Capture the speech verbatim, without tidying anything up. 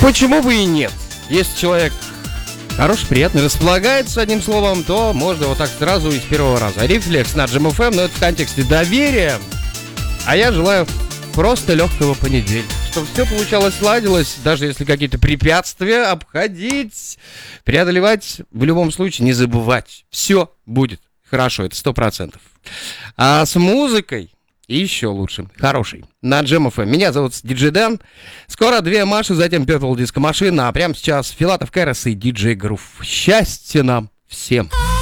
почему бы и нет? Если человек хороший, приятный, располагается, одним словом, то можно вот так сразу и с первого раза. Рефлекс на Джем эф эм, но это в контексте доверия. А я желаю просто легкого понедельника, чтобы все получалось, ладилось, даже если какие-то препятствия обходить, преодолевать, в любом случае не забывать. Все будет хорошо, это сто процентов. А с музыкой еще лучше, хороший. На Джем эф эм. Меня зовут диджей Дэн. Скоро две Маши, затем Purple Disco Machine, а прямо сейчас Филатов Кэрос и диджей Грув. Счастья нам всем!